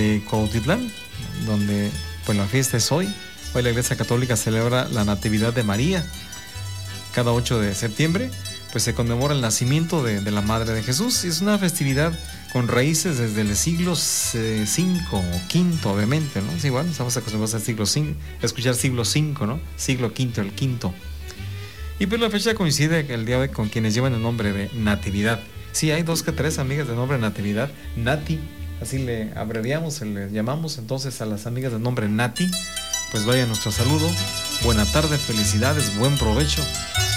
de Cuautitlán, donde pues la fiesta es hoy. Hoy la Iglesia Católica celebra la Natividad de María. Cada 8 de septiembre pues se conmemora el nacimiento de la Madre de Jesús. Es una festividad con raíces desde el siglo V o V, obviamente, ¿no? Es igual, estamos acostumbrados al siglo V, a escuchar siglo V, ¿no? Siglo V, el quinto. Y pues la fecha coincide el día de hoy con quienes llevan el nombre de Natividad. Sí, hay 2 que 3 amigas de nombre Natividad, Nati, así le abreviamos, le llamamos. Entonces a las amigas de nombre Nati, pues vaya nuestro saludo. Buena tarde, felicidades, buen provecho.